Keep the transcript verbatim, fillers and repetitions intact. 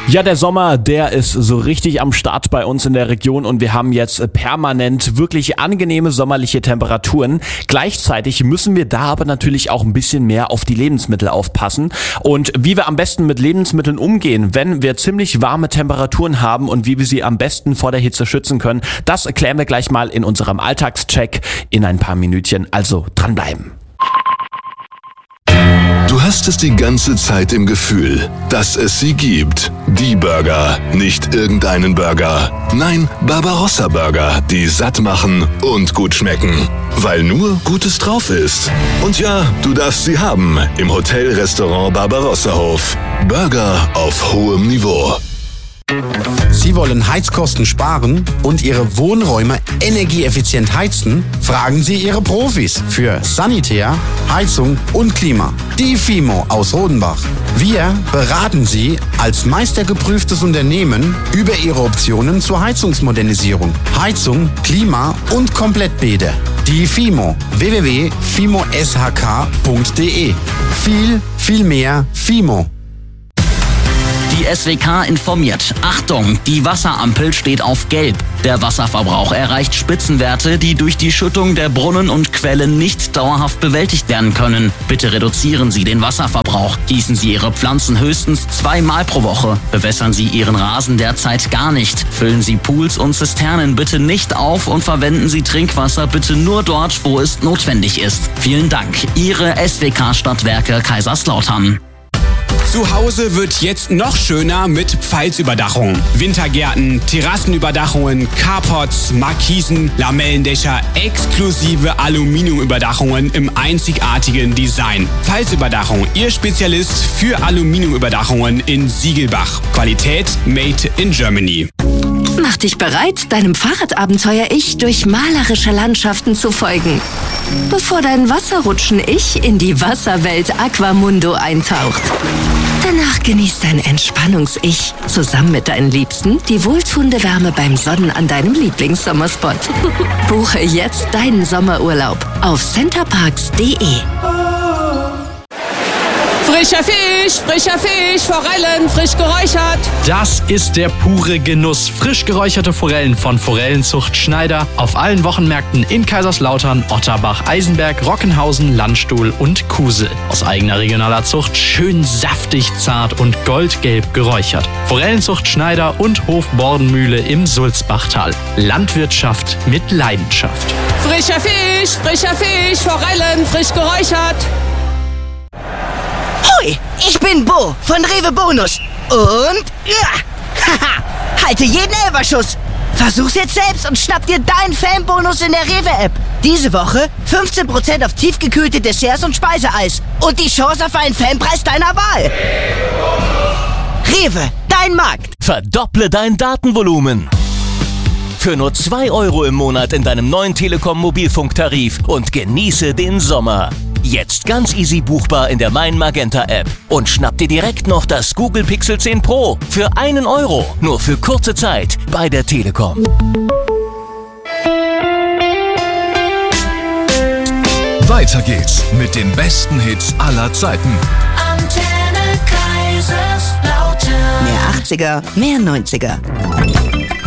Ja, der Sommer, der ist so richtig am Start bei uns in der Region und wir haben jetzt permanent wirklich angenehme sommerliche Temperaturen. Gleichzeitig müssen wir da aber natürlich auch ein bisschen mehr auf die Lebensmittel aufpassen und wie wir am besten mit Lebensmitteln umgehen, wenn wir ziemlich warme Temperaturen haben und wie wir sie am besten vor der Hitze schützen können, das erklären wir gleich mal in unserem Alltagscheck in ein paar Minütchen, also dranbleiben. Du hast es die ganze Zeit im Gefühl, dass es sie gibt. Die Burger, nicht irgendeinen Burger. Nein, Barbarossa Burger, die satt machen und gut schmecken. Weil nur Gutes drauf ist. Und ja, du darfst sie haben im Hotel-Restaurant Barbarossa Hof. Burger auf hohem Niveau. Sie wollen Heizkosten sparen und Ihre Wohnräume energieeffizient heizen? Fragen Sie Ihre Profis für Sanitär, Heizung und Klima. Die Fimo aus Rodenbach. Wir beraten Sie als meistergeprüftes Unternehmen über Ihre Optionen zur Heizungsmodernisierung, Heizung, Klima und Komplettbäder. Die Fimo. w w w punkt fimo s h k punkt d e. Viel, viel mehr Fimo. Die S W K informiert. Achtung, die Wasserampel steht auf Gelb. Der Wasserverbrauch erreicht Spitzenwerte, die durch die Schüttung der Brunnen und Quellen nicht dauerhaft bewältigt werden können. Bitte reduzieren Sie den Wasserverbrauch. Gießen Sie Ihre Pflanzen höchstens zweimal pro Woche. Bewässern Sie Ihren Rasen derzeit gar nicht. Füllen Sie Pools und Zisternen bitte nicht auf und verwenden Sie Trinkwasser bitte nur dort, wo es notwendig ist. Vielen Dank. Ihre S W K Stadtwerke Kaiserslautern. Zu Hause wird jetzt noch schöner mit Pfalzüberdachung. Wintergärten, Terrassenüberdachungen, Carports, Markisen, Lamellendächer, exklusive Aluminiumüberdachungen im einzigartigen Design. Pfalzüberdachung, Ihr Spezialist für Aluminiumüberdachungen in Siegelbach. Qualität made in Germany. Mach dich bereit, deinem Fahrradabenteuer-Ich durch malerische Landschaften zu folgen, bevor dein Wasserrutschen-Ich in die Wasserwelt Aquamundo eintaucht. Danach genießt dein Entspannungs-Ich zusammen mit deinen Liebsten die wohltuende Wärme beim Sonnen an deinem Lieblingssommerspot. Buche jetzt deinen Sommerurlaub auf centerparks punkt d e. Frischer Fisch, frischer Fisch, Forellen, frisch geräuchert. Das ist der pure Genuss. Frisch geräucherte Forellen von Forellenzucht Schneider auf allen Wochenmärkten in Kaiserslautern, Otterbach, Eisenberg, Rockenhausen, Landstuhl und Kusel. Aus eigener regionaler Zucht, schön saftig, zart und goldgelb geräuchert. Forellenzucht Schneider und Hof Bordenmühle im Sulzbachtal. Landwirtschaft mit Leidenschaft. Frischer Fisch, frischer Fisch, Forellen, frisch geräuchert. Hoi, ich bin Bo von Rewe Bonus. Und ja, haha, halte jeden Elferschuss. Versuch's jetzt selbst und schnapp dir deinen Fanbonus in der Rewe-App. Diese Woche fünfzehn Prozent auf tiefgekühlte Desserts und Speiseeis. Und die Chance auf einen Fanpreis deiner Wahl. Rewe, dein Markt. Verdopple dein Datenvolumen. Für nur zwei Euro im Monat in deinem neuen Telekom-Mobilfunktarif und genieße den Sommer. Jetzt ganz easy buchbar in der Mein Magenta App. Und schnapp dir direkt noch das Google Pixel zehn Pro für einen Euro. Nur für kurze Zeit bei der Telekom. Weiter geht's mit den besten Hits aller Zeiten. Antenne Kaiserslautern. Mehr achtziger, mehr neunziger.